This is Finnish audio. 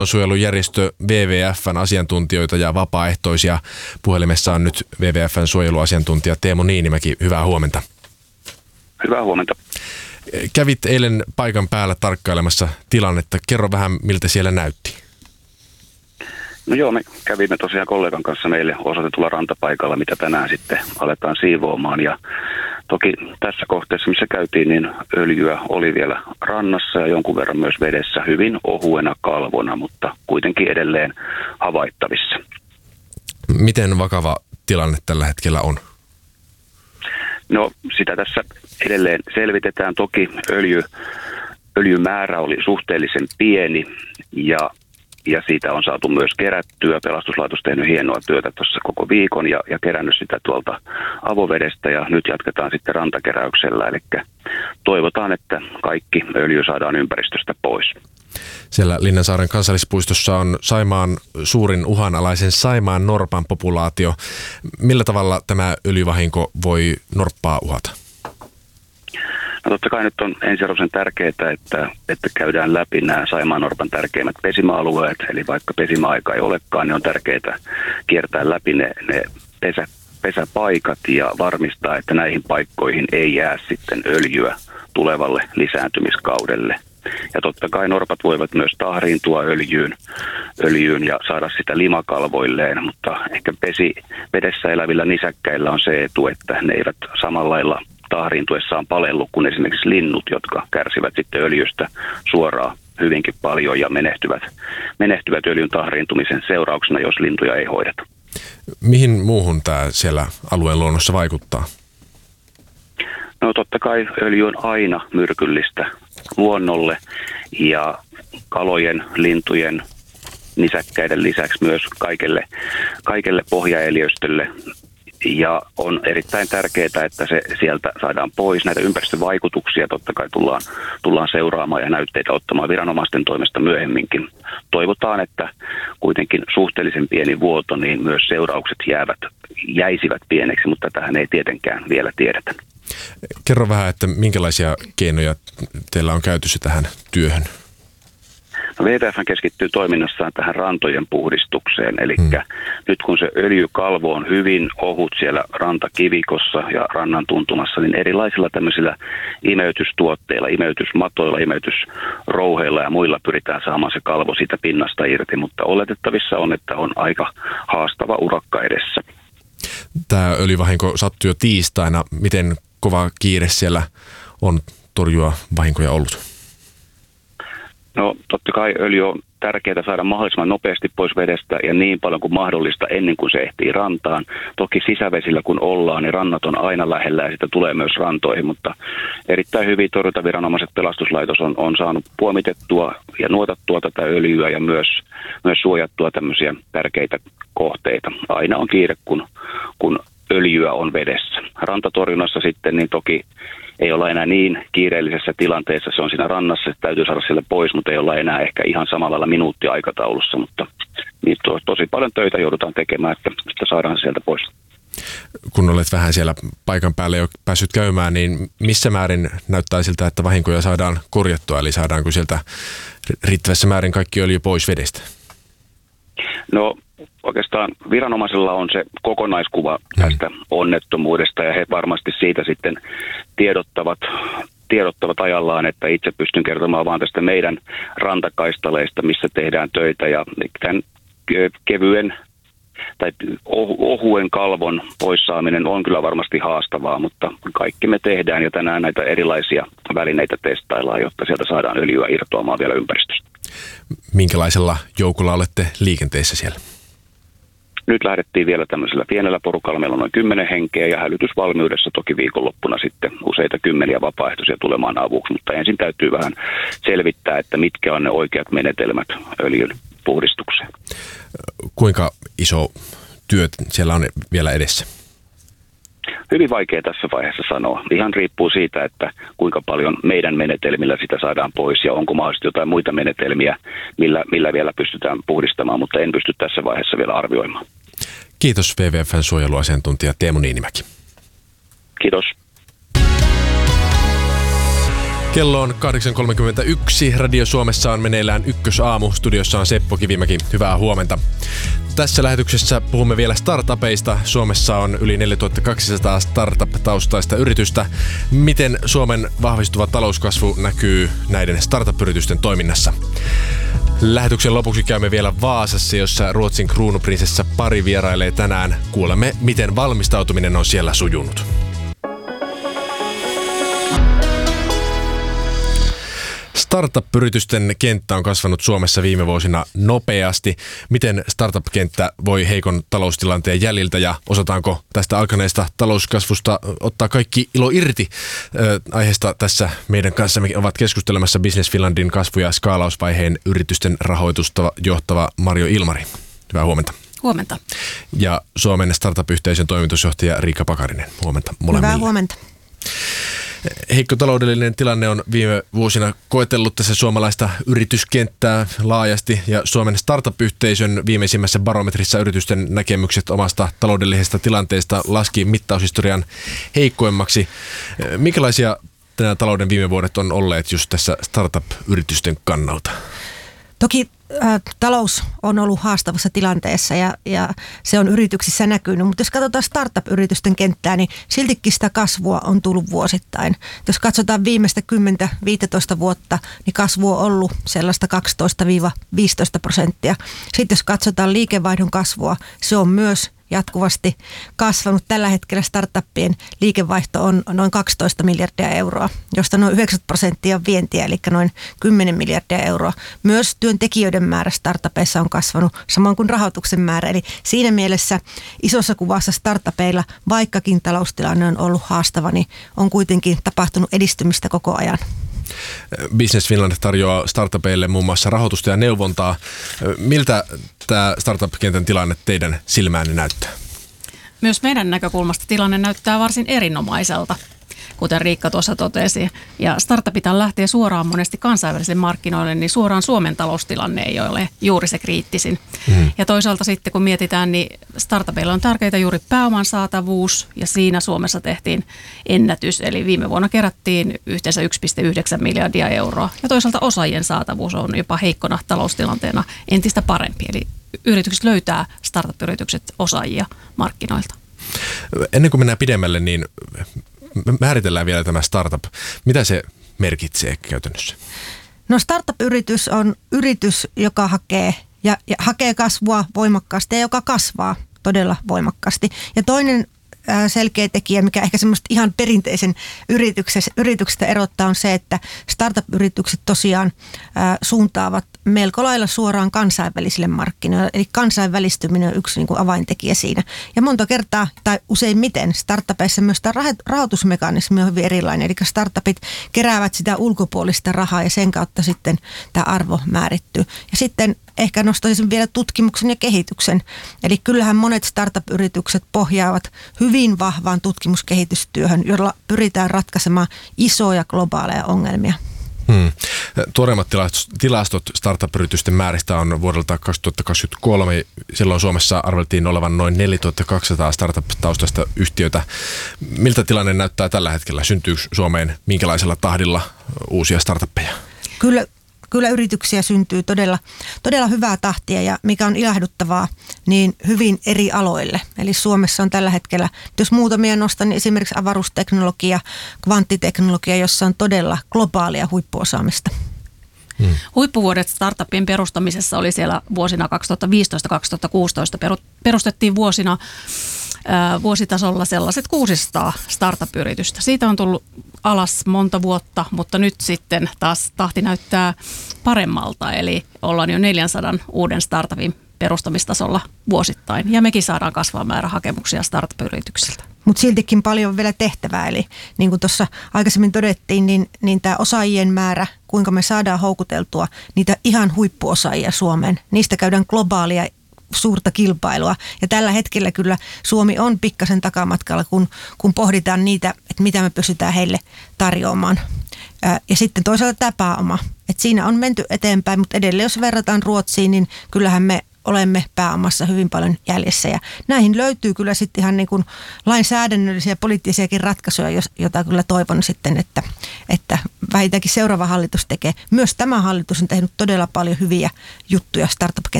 Suojelujärjestö WWF:n asiantuntijoita ja vapaaehtoisia. Puhelimessa on nyt WWF:n suojeluasiantuntija Teemu Niinimäki. Hyvää huomenta. Hyvää huomenta. Kävit eilen paikan päällä tarkkailemassa tilannetta. Kerro vähän, miltä siellä näytti. No joo, me kävimme tosiaan kollegan kanssa meille osoitetulla rantapaikalla, mitä tänään sitten aletaan siivoamaan. Ja toki tässä kohteessa, missä käytiin, niin öljyä oli vielä rannassa ja jonkun verran myös vedessä hyvin ohuena kalvona, mutta kuitenkin edelleen havaittavissa. Miten vakava tilanne tällä hetkellä on? No sitä tässä edelleen selvitetään. Toki öljymäärä oli suhteellisen pieni ja siitä on saatu myös kerättyä. Pelastuslaitos on tehnyt hienoa työtä tuossa koko viikon ja kerännyt sitä tuolta avovedestä ja nyt jatketaan sitten rantakeräyksellä. Eli toivotaan, että kaikki öljy saadaan ympäristöstä pois. Siellä Linnansaaren kansallispuistossa on Saimaan suurin uhanalaisen Saimaan norpan populaatio. Millä tavalla tämä öljyvahinko voi norppaa uhata? No totta kai nyt on ensiarvoisen tärkeää, että käydään läpi nämä saimaannorpan tärkeimmät pesimäalueet. Eli vaikka pesimäaika ei olekaan, niin on tärkeää kiertää läpi ne pesäpaikat ja varmistaa, että näihin paikkoihin ei jää sitten öljyä tulevalle lisääntymiskaudelle. Ja totta kai norpat voivat myös tahriintua öljyyn ja saada sitä limakalvoilleen, mutta ehkä vedessä elävillä nisäkkäillä on se etu, että ne eivät samalla lailla tahriintuessaan palellu kuin esimerkiksi linnut, jotka kärsivät sitten öljystä suoraan hyvinkin paljon ja menehtyvät öljyn tahriintumisen seurauksena, jos lintuja ei hoideta. Mihin muuhun tämä siellä alueen luonnossa vaikuttaa? No totta kai öljy on aina myrkyllistä luonnolle ja kalojen, lintujen, nisäkkäiden lisäksi myös kaikelle pohjaeliöstölle. Ja on erittäin tärkeää, että se sieltä saadaan pois. Näitä ympäristövaikutuksia totta kai tullaan seuraamaan ja näytteitä ottamaan viranomaisten toimesta myöhemminkin. Toivotaan, että kuitenkin suhteellisen pieni vuoto, niin myös seuraukset jäisivät pieneksi, mutta tähän ei tietenkään vielä tiedetä. Kerro vähän, että minkälaisia keinoja teillä on käytössä tähän työhön? No WWF keskittyy toiminnassaan tähän rantojen puhdistukseen, eli nyt kun se öljykalvo on hyvin ohut siellä rantakivikossa ja rannan tuntumassa, niin erilaisilla tämmöisillä imeytystuotteilla, imeytysmatoilla, imeytysrouheilla ja muilla pyritään saamaan se kalvo siitä pinnasta irti, mutta oletettavissa on, että on aika haastava urakka edessä. Tämä öljyvahinko sattui jo tiistaina. Miten kova kiire siellä on torjua vahinkoja ollut? No totta kai öljy on tärkeää saada mahdollisimman nopeasti pois vedestä ja niin paljon kuin mahdollista ennen kuin se ehtii rantaan. Toki sisävesillä kun ollaan, niin rannat on aina lähellä ja sitä tulee myös rantoihin, mutta erittäin hyvin torjuntaviranomaiset pelastuslaitos on saanut puomitettua ja nuotattua tätä öljyä ja myös suojattua tämmöisiä tärkeitä kohteita. Aina on kiire, kun öljyä on vedessä. Rantatorjunnassa sitten niin toki ei olla enää niin kiireellisessä tilanteessa, se on siinä rannassa, että täytyy saada sille pois, mutta ei olla enää ehkä ihan samalla lailla minuuttiaikataulussa, mutta niin tosi paljon töitä joudutaan tekemään, että saadaan se sieltä pois. Kun olet vähän siellä paikan päällä jo päässyt käymään, niin missä määrin näyttää siltä, että vahinkoja saadaan korjattua, eli saadaanko sieltä riittävässä määrin kaikki öljy pois vedestä? No oikeastaan viranomaisilla on se kokonaiskuva tästä onnettomuudesta ja he varmasti siitä sitten tiedottavat ajallaan, että itse pystyn kertomaan vaan tästä meidän rantakaistaleista, missä tehdään töitä ja tämän kevyen tai ohuen kalvon poissaaminen on kyllä varmasti haastavaa, mutta kaikki me tehdään ja tänään näitä erilaisia välineitä testaillaan, jotta sieltä saadaan öljyä irtoamaan vielä ympäristöstä. Minkälaisella joukolla olette liikenteessä siellä? Nyt lähdettiin vielä tämmöisellä pienellä porukalla. Meillä on noin 10 henkeä ja hälytysvalmiudessa toki viikonloppuna sitten useita kymmeniä vapaaehtoisia tulemaan avuksi. Mutta ensin täytyy vähän selvittää, että mitkä on ne oikeat menetelmät öljyn puhdistukseen. Kuinka iso työ siellä on vielä edessä? Hyvin vaikea tässä vaiheessa sanoa. Ihan riippuu siitä, että kuinka paljon meidän menetelmillä sitä saadaan pois ja onko mahdollisesti jotain muita menetelmiä, millä vielä pystytään puhdistamaan, mutta en pysty tässä vaiheessa vielä arvioimaan. Kiitos WWF:n suojeluasiantuntija Teemu Niinimäki. Kiitos. Kello on 8.31. Radio Suomessa on meneillään Ykkösaamu. Studiossa on Seppo Kivimäki. Hyvää huomenta. Tässä lähetyksessä puhumme vielä startupeista. Suomessa on yli 4200 startup-taustaista yritystä. Miten Suomen vahvistuva talouskasvu näkyy näiden startup-yritysten toiminnassa? Lähetyksen lopuksi käymme vielä Vaasassa, jossa Ruotsin kruunuprinsessa pari vierailee tänään. Kuulemme, miten valmistautuminen on siellä sujunut. Startup-yritysten kenttä on kasvanut Suomessa viime vuosina nopeasti. Miten startup-kenttä voi heikon taloustilanteen jäljiltä ja osataanko tästä alkaneesta talouskasvusta ottaa kaikki ilo irti? Aiheesta tässä meidän kanssamme ovat keskustelemassa Business Finlandin kasvu- ja skaalausvaiheen yritysten rahoitusta johtava Marjo Ilmari. Hyvää huomenta. Huomenta. Ja Suomen startup-yhteisön toimitusjohtaja Riikka Pakarinen. Huomenta molemmille. Hyvää huomenta. Heikko taloudellinen tilanne on viime vuosina koetellut tässä suomalaista yrityskenttää laajasti ja Suomen startup-yhteisön viimeisimmässä barometrissa yritysten näkemykset omasta taloudellisesta tilanteesta laski mittaushistorian heikkoimmaksi. Minkälaisia nämä talouden viime vuodet on olleet just tässä startup-yritysten kannalta? Toki talous on ollut haastavassa tilanteessa ja se on yrityksissä näkynyt, mutta jos katsotaan startup-yritysten kenttää, niin siltikin sitä kasvua on tullut vuosittain. Jos katsotaan viimeistä 10-15 vuotta, niin kasvu on ollut sellaista 12-15%. Sitten jos katsotaan liikevaihdon kasvua, se on myös jatkuvasti kasvanut. Tällä hetkellä startuppien liikevaihto on noin 12 miljardia euroa, josta noin 90% on vientiä, eli noin 10 miljardia euroa. Myös työntekijöiden määrä startupeissa on kasvanut, samoin kuin rahoituksen määrä. Eli siinä mielessä isossa kuvassa startupeilla, vaikkakin taloustilanne on ollut haastava, niin on kuitenkin tapahtunut edistymistä koko ajan. Business Finland tarjoaa startupeille muun muassa rahoitusta ja neuvontaa. Miltä tämä startup-kentän tilanne teidän silmäänne näyttää? Myös meidän näkökulmasta tilanne näyttää varsin erinomaiselta, kuten Riikka tuossa totesi. Ja startupithan lähtee suoraan monesti kansainvälisille markkinoille, niin suoraan Suomen taloustilanne ei ole juuri se kriittisin. Ja toisaalta sitten kun mietitään, niin startupeilla on tärkeää juuri pääoman saatavuus ja siinä Suomessa tehtiin ennätys. Eli viime vuonna kerättiin yhteensä 1,9 miljardia euroa ja toisaalta osaajien saatavuus on jopa heikkona taloustilanteena entistä parempi. Eli yritykset löytää startup-yritykset osaajia markkinoilta. Ennen kuin mennään pidemmälle, niin määritellään vielä tämä startup. Mitä se merkitsee käytännössä? No startup-yritys on yritys, joka hakee kasvua voimakkaasti ja joka kasvaa todella voimakkaasti. Ja toinen selkeä tekijä, mikä ehkä semmoista ihan perinteisen yrityksestä erottaa, on se, että startup-yritykset tosiaan suuntaavat melko lailla suoraan kansainvälisille markkinoille. Eli kansainvälistyminen on yksi niin kuin avaintekijä siinä. Ja monta kertaa, tai useimmiten startupeissa myös tämä rahoitusmekanismi on hyvin erilainen. Eli startupit keräävät sitä ulkopuolista rahaa ja sen kautta sitten tämä arvo määrittyy. Ja sitten ehkä nostaisin vielä tutkimuksen ja kehityksen. Eli kyllähän monet startup-yritykset pohjaavat hyvin vahvaan tutkimuskehitystyöhön, jolla pyritään ratkaisemaan isoja globaaleja ongelmia. Tuoreimmat tilastot startup-yritysten määristä on vuodelta 2023. Silloin Suomessa arveltiin olevan noin 4200 startup-taustaista yhtiötä. Miltä tilanne näyttää tällä hetkellä? Syntyykö Suomeen minkälaisella tahdilla uusia startuppeja? Kyllä yrityksiä syntyy todella hyvää tahtia ja mikä on ilahduttavaa, niin hyvin eri aloille. Eli Suomessa on tällä hetkellä, jos muutamia nostan, niin esimerkiksi avaruusteknologia, kvanttiteknologia, jossa on todella globaalia huippuosaamista. Huippuvuodet startupien perustamisessa oli siellä vuosina 2015-2016. Perustettiin vuositasolla sellaiset 600 startup-yritystä. Siitä on tullut alas monta vuotta, mutta nyt sitten taas tahti näyttää paremmalta. Eli ollaan jo 400 uuden startupin perustamistasolla vuosittain. Ja mekin saadaan kasvaa määrä hakemuksia startup-yrityksiltä. Mutta siltikin paljon on vielä tehtävää. Eli niin kuin tuossa aikaisemmin todettiin, niin tämä osaajien määrä, kuinka me saadaan houkuteltua niitä ihan huippuosaajia Suomeen. Niistä käydään globaalia suurta kilpailua. Ja tällä hetkellä kyllä Suomi on pikkasen takamatkalla, kun pohditaan niitä, että mitä me pystytään heille tarjoamaan. Ja sitten toisaalta tämä pääoma. Että siinä on menty eteenpäin, mutta edelleen jos verrataan Ruotsiin, niin kyllähän me olemme pääomassa hyvin paljon jäljessä. Ja näihin löytyy kyllä sitten ihan niin kuin lainsäädännöllisiä poliittisiakin ratkaisuja, jota kyllä toivon sitten, että vähintäänkin seuraava hallitus tekee. Myös tämä hallitus on tehnyt todella paljon hyviä juttuja startup-kentällä.